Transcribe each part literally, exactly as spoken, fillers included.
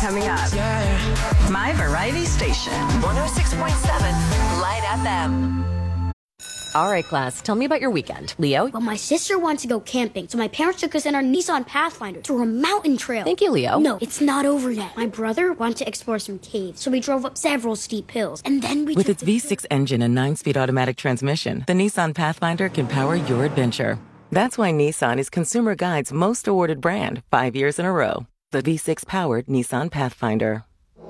coming up. My Variety Station. one oh six point seven Light F M. All right, class, tell me about your weekend. Leo? Well, my sister wants to go camping, so my parents took us in our Nissan Pathfinder through a mountain trail. Thank you, Leo. No, it's not over yet. My brother wanted to explore some caves, so we drove up several steep hills, and then we With took its the V six engine and nine-speed automatic transmission, the Nissan Pathfinder can power your adventure. That's why Nissan is Consumer Guide's most awarded brand five years in a row. The V six-powered Nissan Pathfinder.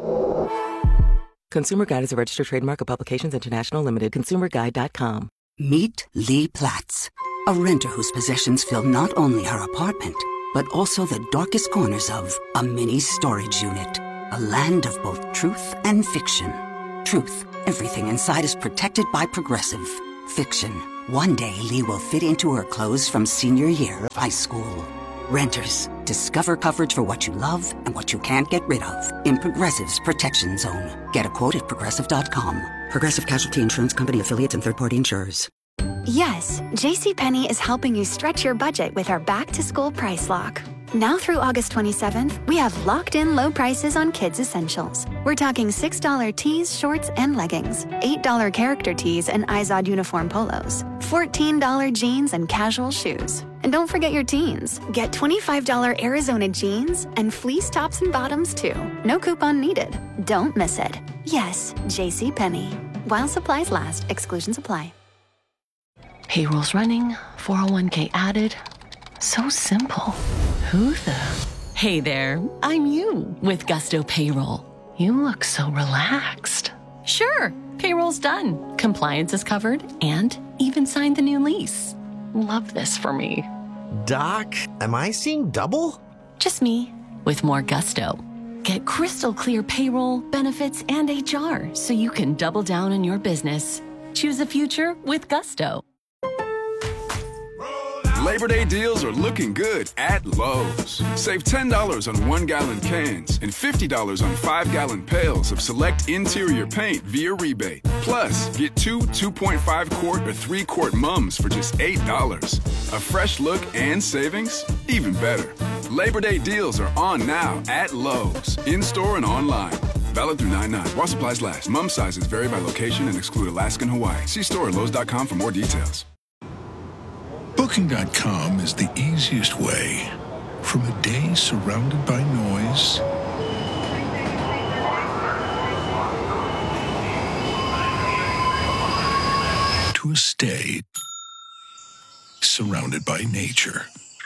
Consumer Guide is a registered trademark of Publications International Limited. consumer guide dot com. Meet Lee Platts, a renter whose possessions fill not only her apartment, but also the darkest corners of a mini storage unit. A land of both truth and fiction. Truth, everything inside is protected by Progressive. Fiction, one day Lee will fit into her clothes from senior year of high school. Renters, discover coverage for what you love and what you can't get rid of in Progressive's Protection Zone. Get a quote at progressive dot com. Progressive Casualty Insurance Company affiliates and third-party insurers. Yes, JCPenney is helping you stretch your budget with our back-to-school price lock. Now through August twenty-seventh, we have locked-in low prices on kids' essentials. We're talking six dollar tees, shorts, and leggings, eight dollar character tees and Izod uniform polos, fourteen dollar jeans and casual shoes. And don't forget your teens. Get twenty-five dollar Arizona jeans and fleece tops and bottoms, too. No coupon needed. Don't miss it. Yes, JCPenney. While supplies last, exclusions apply. Payroll's running, four oh one k added. So simple. Who the? Hey there, I'm you with Gusto Payroll. You look so relaxed. Sure, payroll's done. Compliance is covered and even signed the new lease. Love this for me. Doc, am I seeing double? Just me with more gusto. Get crystal clear payroll, benefits, and H R so you can double down on your business. Choose a future with Gusto. Labor Day deals are looking good at Lowe's. Save ten dollars on one-gallon cans and fifty dollars on five-gallon pails of select interior paint via rebate. Plus, get two two point five quart or three quart mums for just eight dollars. A fresh look and savings? Even better. Labor Day deals are on now at Lowe's, in-store and online. Valid through nine nine. While supplies last. Mum sizes vary by location and exclude Alaska and Hawaii. See store at lowes dot com for more details. Booking dot com is the easiest way. From a day surrounded by noise to a stay surrounded by nature.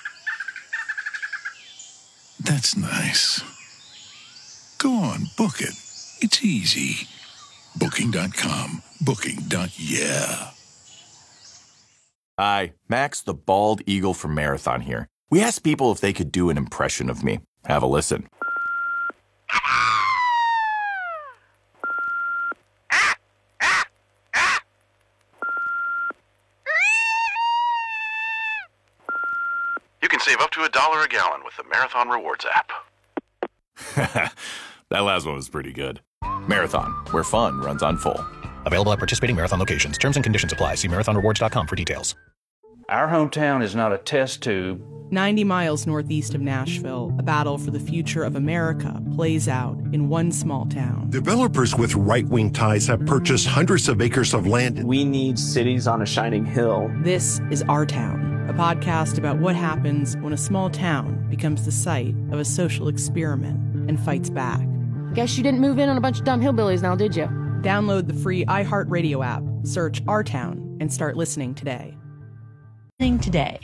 That's nice. Go on, book it. It's easy. Booking dot com. Booking. Yeah. Hi, Max the Bald Eagle from Marathon here. We asked people if they could do an impression of me. Have a listen. You can save up to a dollar a gallon with the Marathon Rewards app. That last one was pretty good. Marathon, where fun runs on full. Available at participating Marathon locations. Terms and conditions apply. See marathon rewards dot com for details. Our hometown is not a test tube. ninety miles northeast of Nashville, a battle for the future of America plays out in one small town. Developers with right-wing ties have purchased hundreds of acres of land. We need cities on a shining hill. This is Our Town, a podcast about what happens when a small town becomes the site of a social experiment and fights back. Guess you didn't move in on a bunch of dumb hillbillies now, did you? Download the free iHeartRadio app, search Our Town, and start listening today. Today.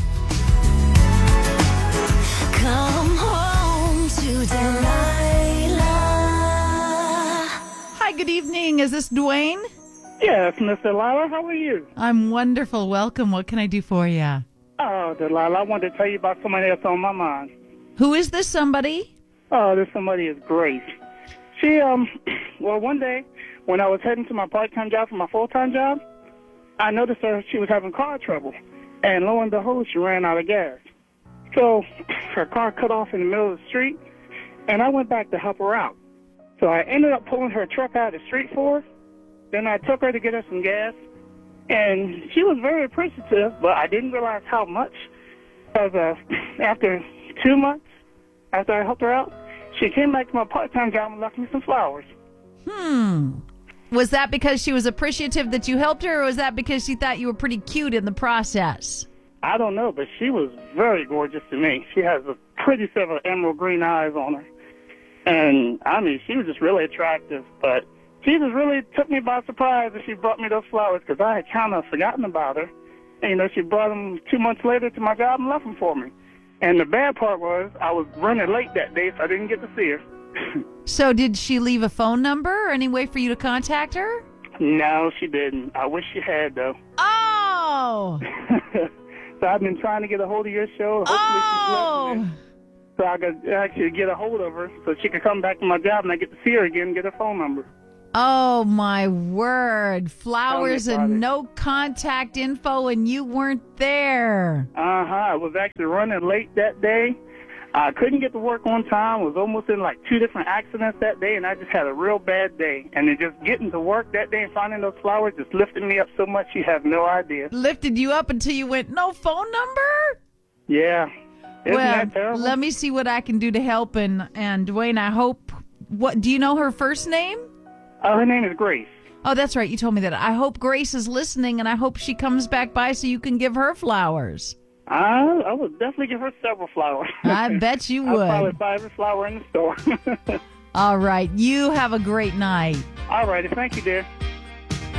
Come home to Delilah. Hi, good evening. Is this Dwayne? Yes, Miss Delilah. How are you? I'm wonderful. Welcome. What can I do for you? Oh, Delilah, I wanted to tell you about somebody else on my mind. Who is this somebody? Oh, this somebody is Grace. She, um, well, one day when I was heading to my part-time job from my full-time job, I noticed her, she was having car trouble. And lo and behold, she ran out of gas. So her car cut off in the middle of the street, and I went back to help her out. So I ended up pulling her truck out of the street for her. Then I took her to get her some gas, and she was very appreciative, but I didn't realize how much. Because uh, after two months, after I helped her out, she came back to my part-time job and left me some flowers. Hmm. Was that because she was appreciative that you helped her, or was that because she thought you were pretty cute in the process? I don't know, but she was very gorgeous to me. She has a pretty set of emerald green eyes on her. And, I mean, she was just really attractive. But she just really took me by surprise that she brought me those flowers because I had kind of forgotten about her. And, you know, she brought them two months later to my job and left them for me. And the bad part was I was running late that day, so I didn't get to see her. So did she leave a phone number or any way for you to contact her? No, she didn't. I wish she had, though. Oh! So I've been trying to get a hold of your show. Hopefully oh! she's listening. So I could actually get a hold of her so she could come back to my job and I get to see her again and get her phone number. Oh, my word. Flowers and no contact info, and you weren't there. Uh-huh. I was actually running late that day. I couldn't get to work on time. I was almost in like two different accidents that day, and I just had a real bad day. And then just getting to work that day and finding those flowers just lifted me up so much you have no idea. Lifted you up until you went, no phone number? Yeah. Isn't well, that terrible? Let me see what I can do to help. And, and Dwayne, I hope, what, do you know her first name? Oh, her name is Grace. Oh, that's right. You told me that. I hope Grace is listening, and I hope she comes back by so you can give her flowers. I, I would definitely give her several flowers. I bet you would. I'll probably buy every flower in the store. All right. You have a great night. All righty. Thank you, dear.